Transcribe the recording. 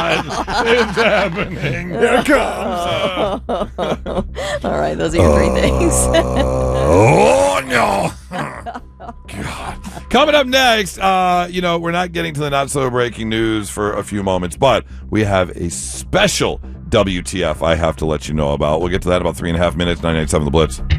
God, it's happening. Here it comes. All right, those are your three things. Oh, no. God. Coming up next, we're not getting to the not-so-breaking news for a few moments, but we have a special WTF I have to let you know about. We'll get to that in about 3.5 minutes, 98.7 The Blitz.